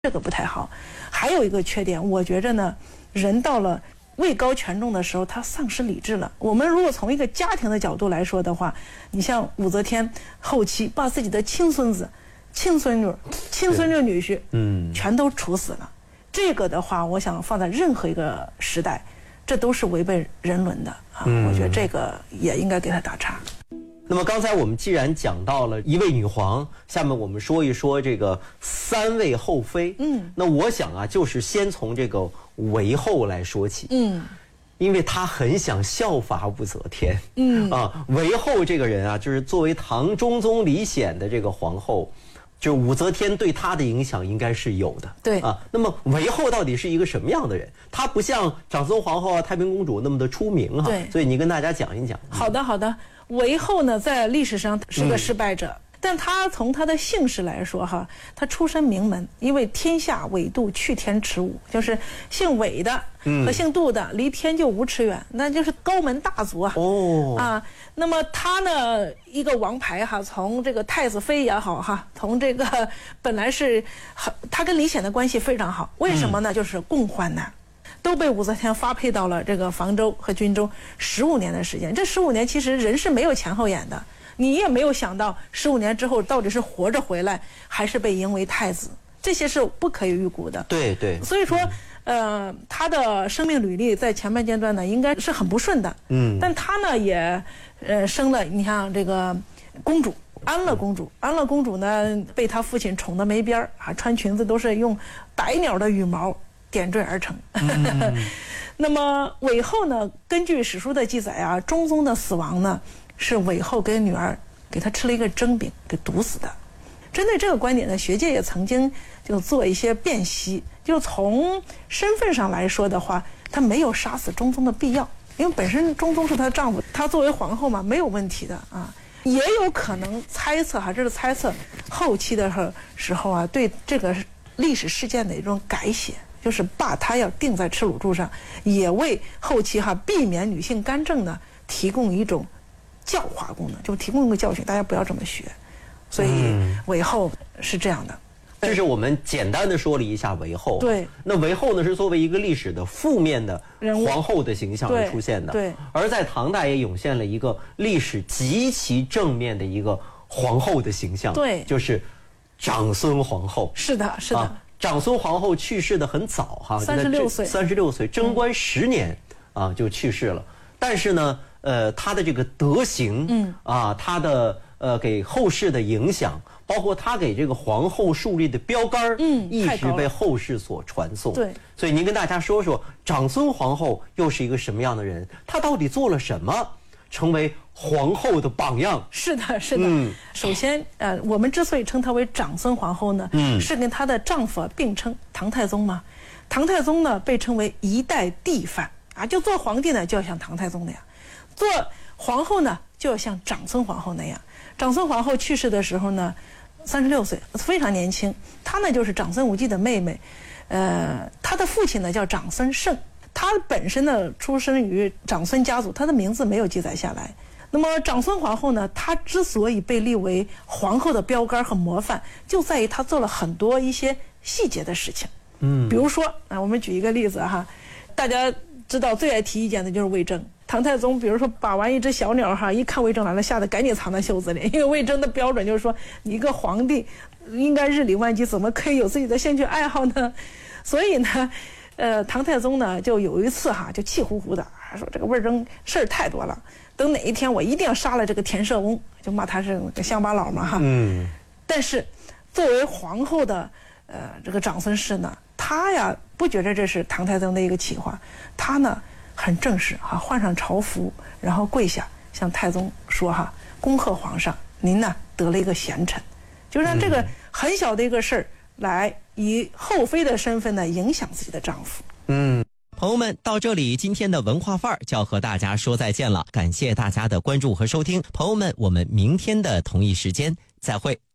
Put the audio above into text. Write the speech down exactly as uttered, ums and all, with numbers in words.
这个不太好。还有一个缺点，我觉着呢，人到了位高权重的时候，他丧失理智了。我们如果从一个家庭的角度来说的话，你像武则天后期把自己的亲孙子、亲孙女、亲孙女女婿，嗯，全都处死了。这个的话，我想放在任何一个时代，这都是违背人伦的啊。嗯、我觉得这个也应该给他打叉。 那么刚才我们既然讲到了一位女皇，下面我们说一说这个三位后妃。嗯，那我想啊，就是先从这个韦后来说起。嗯，因为她很想效法武则天。嗯啊，韦后这个人啊，就是作为唐中宗李显的这个皇后，就武则天对她的影响应该是有的。 对啊，那么韦后到底是一个什么样的人？她不像长孙皇后啊、太平公主那么的出名哈。 对， 所以你跟大家讲一讲。 好的，好的。韦后呢，在历史上是个失败者，嗯、但他从他的姓氏来说，哈，他出身名门，因为天下纬度去天池五，就是姓韦的和姓杜的离天就五尺远，那就是高门大族啊。哦啊，那么他呢，一个王牌哈，从这个太子妃也好哈，从这个本来是他跟李显的关系非常好，为什么呢？嗯、就是共患难。都被武则天发配到了这个房州和军州十五年的时间。这十五年其实人是没有前后眼的，你也没有想到十五年之后到底是活着回来，还是被迎为太子，这些是不可以预估的。 对对。 所以说，呃，他的生命履历在前半阶段呢，应该是很不顺的。嗯。但他呢，也呃生了，你像这个公主。安乐公主，安乐公主呢，被她父亲宠得没边儿啊，穿裙子都是用百鸟的羽毛点缀而成。嗯、那么韦后呢，根据史书的记载啊，中宗的死亡呢，是韦后跟女儿给他吃了一个蒸饼给毒死的。针对这个观点呢，学界也曾经就做一些辨析，就从身份上来说的话，他没有杀死中宗的必要，因为本身中宗是她丈夫，她作为皇后嘛，没有问题的啊。也有可能猜测哈，这是猜测，后期的时候啊，对这个历史事件的一种改写，就是把它要定在耻辱柱上，也为后期哈避免女性干政呢提供一种教化功能，就提供一个教训，大家不要这么学。所以韦后是这样的。 这是我们简单的说了一下韦后。 对。 那韦后呢，是作为一个历史的负面的皇后的形象而出现的。 对。 而在唐代也涌现了一个历史极其正面的一个皇后的形象。 对。 就是长孙皇后。 是的，是的。 啊、长孙皇后去世的很早哈， 三十六岁。 三十六岁，贞观十年、嗯、啊就去世了。但是呢，呃，她的这个德行，嗯啊，她的呃给后世的影响。包括他给这个皇后树立的标杆，嗯，一直被后世所传颂。 对， 所以您跟大家说说，长孙皇后又是一个什么样的人？她到底做了什么，成为皇后的榜样？ 是的，是的。嗯，首先，呃，我们之所以称她为长孙皇后呢，嗯，是跟她的丈夫并称唐太宗嘛。唐太宗呢，被称为一代帝范啊，就做皇帝呢，就要像唐太宗那样；做皇后呢，就要像长孙皇后那样。长孙皇后去世的时候呢，三十六岁，非常年轻。她呢就是长孙无忌的妹妹，呃，她的父亲呢叫长孙晟，她本身呢出生于长孙家族，她的名字没有记载下来。那么长孙皇后呢，她之所以被立为皇后的标杆和模范，就在于她做了很多一些细节的事情。嗯，比如说啊，我们举一个例子哈，大家知道最爱提意见的就是魏征。唐太宗比如说把玩一只小鸟哈，一看魏征来了，吓得赶紧藏在袖子里，因为魏征的标准就是说，你一个皇帝应该日理万机，怎么可以有自己的兴趣爱好呢？所以呢，呃，唐太宗呢就有一次哈，就气呼呼的说这个魏征事儿太多了，等哪一天我一定要杀了这个田舍翁，就骂他是个乡巴佬嘛哈。嗯。但是作为皇后的呃这个长孙氏呢，他呀不觉得这是唐太宗的一个企划，他呢。很正式哈，换上朝服，然后跪下向太宗说哈，恭贺皇上，您呢得了一个贤臣，就让这个很小的一个事儿来以后妃的身份呢影响自己的丈夫。 嗯，朋友们，到这里今天的文化范儿就要和大家说再见了，感谢大家的关注和收听，朋友们，我们明天的同一时间再会。